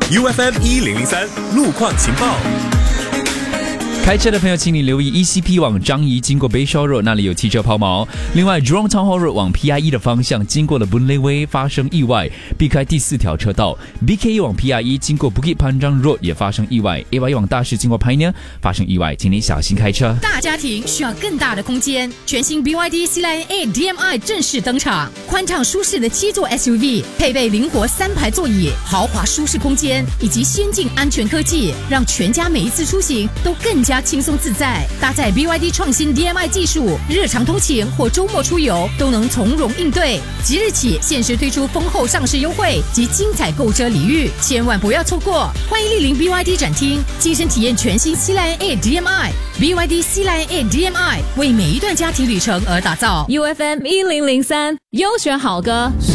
UFM1003 路况情报。 开车的朋友，请你留意 ECP 往樟宜经过 Bayshore Road 那里有汽车抛锚。另外 Jurong Town Hall Road 往 PIE 的方向经过了 Boon Lay Way 发生意外，避开第4条车道。BKE 往 PIE 经过 Bukit Panjang Road 也发生意外。AYE 往大市经过 Pioneer 发生意外，请你小心开车。 大家庭需要更大的空间，全新 BYD C-Line A DMI 正式登场，宽敞舒适的7座 SUV， 配备灵活3排座椅，豪华舒适空间以及先进安全科技，让全家每一次出行都更加轻松自在。搭载 BYD 创新 DMI 技术，日常通勤或周末出游都能从容应对。即日起限时推出丰厚上市优惠及精彩购车礼遇，千万不要错过！欢迎莅临 BYD 展厅，亲身体验全新 C-Line A DMI。BYD C-Line A DMI 为每一段家庭旅程而打造。 UFM1003 优选好歌。